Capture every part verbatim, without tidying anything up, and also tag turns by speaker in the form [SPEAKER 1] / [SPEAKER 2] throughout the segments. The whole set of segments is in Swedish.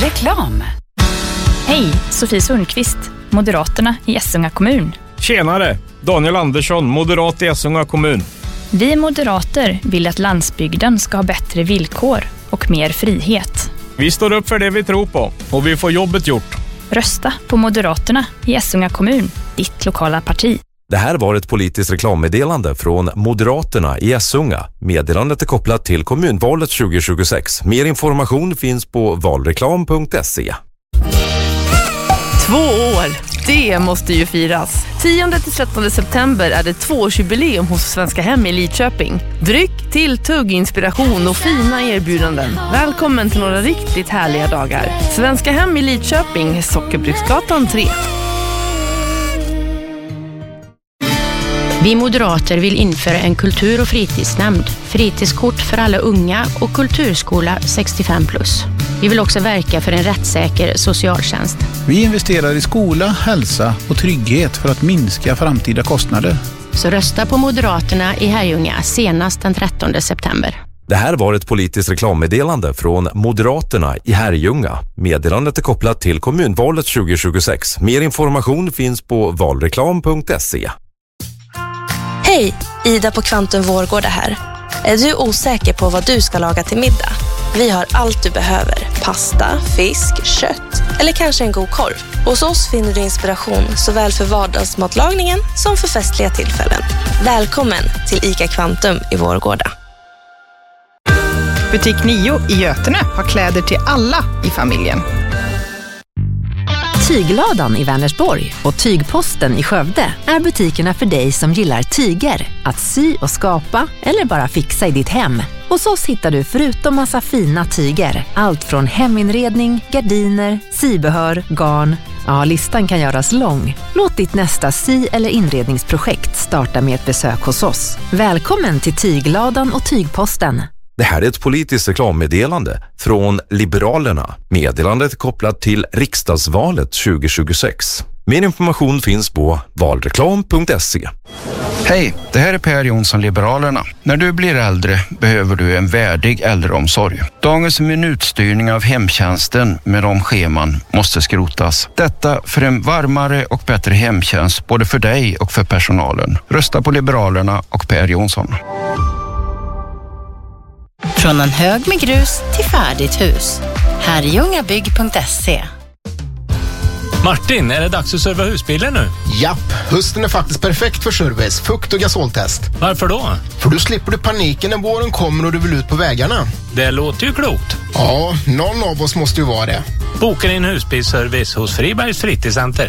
[SPEAKER 1] Reklam.
[SPEAKER 2] Hej, Sofie Sundqvist, Moderaterna i Essunga kommun.
[SPEAKER 3] Tjenare, Daniel Andersson, moderat i Essunga kommun.
[SPEAKER 2] Vi moderater vill att landsbygden ska ha bättre villkor och mer frihet.
[SPEAKER 3] Vi står upp för det vi tror på och vi får jobbet gjort.
[SPEAKER 2] Rösta på Moderaterna i Essunga kommun, ditt lokala parti.
[SPEAKER 4] Det här var ett politiskt reklammeddelande från Moderaterna i Essunga. Meddelandet är kopplat till kommunvalet tjugo tjugosex. Mer information finns på valreklam punkt se.
[SPEAKER 5] Två år, det måste ju firas. tionde till trettonde september är det tvåårsjubileum hos Svenska Hem i Lidköping. Dryck, tilltugg, inspiration och fina erbjudanden. Välkommen till några riktigt härliga dagar. Svenska Hem i Lidköping, Sockerbruksgatan tre.
[SPEAKER 6] Vi moderater vill införa en kultur- och fritidsnämnd, fritidskort för alla unga och kulturskola sextiofem plus. Vi vill också verka för en rättssäker socialtjänst.
[SPEAKER 7] Vi investerar i skola, hälsa och trygghet för att minska framtida kostnader.
[SPEAKER 6] Så rösta på Moderaterna i Herrljunga senast den trettonde september.
[SPEAKER 4] Det här var ett politiskt reklammeddelande från Moderaterna i Herrljunga. Meddelandet är kopplat till kommunvalet tjugo tjugosex. Mer information finns på valreklam punkt se.
[SPEAKER 8] Hej, Ida på Kvantum Vårgårda här. Är du osäker på vad du ska laga till middag? Vi har allt du behöver. Pasta, fisk, kött eller kanske en god korv. Hos oss finner du inspiration såväl för vardagsmatlagningen som för festliga tillfällen. Välkommen till ICA Kvantum i Vårgårda.
[SPEAKER 9] Butik nio i Götene har kläder till alla i familjen.
[SPEAKER 1] Tygladan i Vänersborg och Tygposten i Skövde är butikerna för dig som gillar tyger, att sy och skapa eller bara fixa i ditt hem. Hos oss hittar du förutom massa fina tyger, allt från heminredning, gardiner, sybehör, garn. Ja, listan kan göras lång. Låt ditt nästa sy- eller inredningsprojekt starta med ett besök hos oss. Välkommen till Tygladan och Tygposten.
[SPEAKER 4] Det här är ett politiskt reklammeddelande från Liberalerna. Meddelandet är kopplat till riksdagsvalet tjugo tjugosex. Mer information finns på valreklam punkt se.
[SPEAKER 10] Hej, det här är Per Jonsson, Liberalerna. När du blir äldre behöver du en värdig äldreomsorg. Dagens minutstyrning av hemtjänsten med de scheman måste skrotas. Detta för en varmare och bättre hemtjänst både för dig och för personalen. Rösta på Liberalerna och Per Jonsson.
[SPEAKER 11] Från en hög med grus till färdigt hus. Herrljungabygg punkt se.
[SPEAKER 12] Martin, är det dags att serva husbilen nu?
[SPEAKER 13] Japp, hösten är faktiskt perfekt för service, fukt och gasoltest.
[SPEAKER 12] Varför då?
[SPEAKER 13] För då slipper du paniken när våren kommer och du vill ut på vägarna.
[SPEAKER 12] Det låter ju klokt.
[SPEAKER 13] Ja, någon av oss måste ju vara det.
[SPEAKER 12] Boka din husbilsservice hos Fribergs fritidscenter.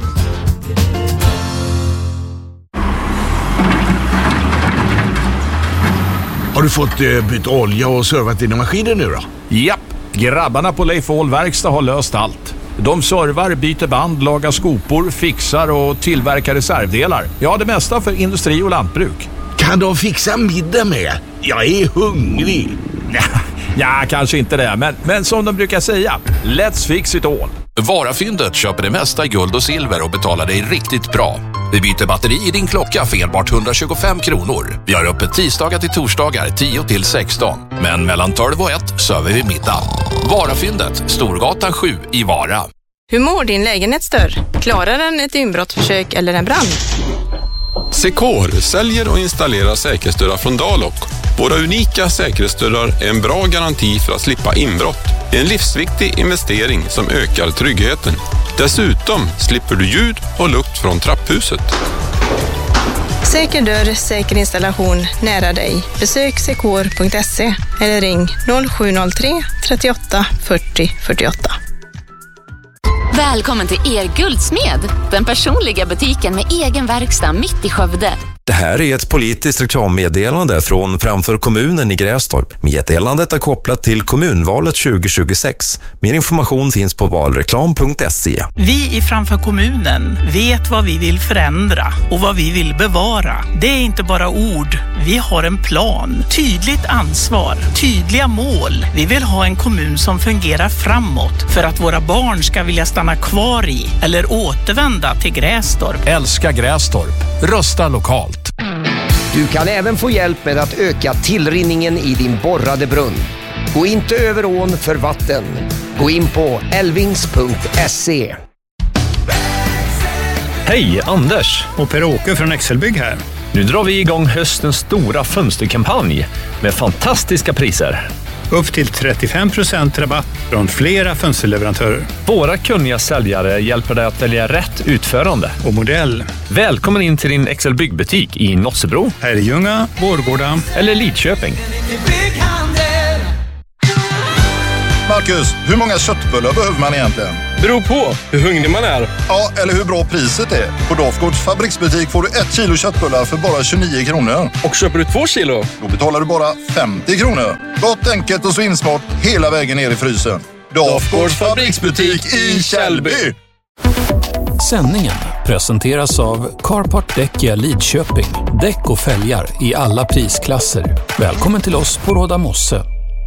[SPEAKER 14] Har du fått eh, byta olja och servat dina maskiner nu då?
[SPEAKER 15] Japp, grabbarna på Leif Ahl Verkstad har löst allt. De servar, byter band, lagar skopor, fixar och tillverkar reservdelar. Ja, det mesta för industri och lantbruk.
[SPEAKER 14] Kan de fixa middag med? Jag är hungrig.
[SPEAKER 15] Ja, ja kanske inte det, men, men som de brukar säga, let's fix it all.
[SPEAKER 16] Varafyndet köper det mesta i guld och silver och betalar dig riktigt bra. Vi byter batteri i din klocka för enbart etthundratjugofem kronor. Vi har öppet tisdagar till torsdagar tio till sexton. Men mellan tolv och ett server vi middag. Varafyndet, Storgatan sju i Vara.
[SPEAKER 17] Hur mår din lägenhetsdörr? Klarar den ett inbrottsförsök eller en brand?
[SPEAKER 18] Secor säljer och installerar säkerhetsdörrar från Dalok. Våra unika säkerhetsdörrar är en bra garanti för att slippa inbrott. En livsviktig investering som ökar tryggheten. Dessutom slipper du ljud och lukt från trapphuset.
[SPEAKER 17] Säker dörr, säker installation nära dig. Besök secor punkt se eller ring noll sju noll tre trettioåtta fyrtio fyrtioåtta.
[SPEAKER 1] Välkommen till er Guldsmed, den personliga butiken med egen verkstad mitt i Skövde.
[SPEAKER 4] Det här är ett politiskt reklammeddelande från Framför kommunen i Grästorp. Meddelandet är kopplat till kommunvalet tjugo tjugosex. Mer information finns på valreklam punkt se.
[SPEAKER 19] Vi i Framför kommunen vet vad vi vill förändra och vad vi vill bevara. Det är inte bara ord. Vi har en plan, tydligt ansvar, tydliga mål. Vi vill ha en kommun som fungerar framåt för att våra barn ska vilja stanna kvar i eller återvända till Grästorp.
[SPEAKER 15] Älska Grästorp. Rösta lokalt.
[SPEAKER 20] Du kan även få hjälp med att öka tillrinningen i din borrade brunn. Gå inte över ån för vatten. Gå in på elvings punkt se.
[SPEAKER 12] Hej, Anders
[SPEAKER 21] och Per-Åke från Excelbygg här.
[SPEAKER 12] Nu drar vi igång höstens stora fönsterkampanj med fantastiska priser.
[SPEAKER 21] Upp till trettiofem procent rabatt från flera fönsterleverantörer.
[SPEAKER 12] Våra kunniga säljare hjälper dig att välja rätt utförande
[SPEAKER 21] och modell.
[SPEAKER 12] Välkommen in till din Excelbygg-butik i Nossebro,
[SPEAKER 21] Herrljunga, Vårgårda
[SPEAKER 12] eller Lidköping.
[SPEAKER 22] Marcus, hur många köttbullar behöver man egentligen?
[SPEAKER 23] Beror på hur hungrig man är.
[SPEAKER 22] Ja, eller hur bra priset är. På Dafgårds fabriksbutik får du ett kilo köttbullar för bara tjugonio kronor.
[SPEAKER 23] Och köper du två kilo?
[SPEAKER 22] Då betalar du bara femtio kronor. Gott, enkelt och så insmart hela vägen ner i frysen. Dafgårds fabriksbutik i Källby.
[SPEAKER 24] Sändningen presenteras av Carport Däckia Lidköping. Däck och fälgar i alla prisklasser. Välkommen till oss på Råda Mosse.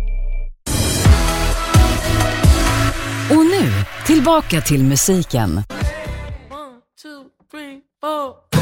[SPEAKER 25] Och nu, tillbaka till musiken.
[SPEAKER 5] One, two, three, four.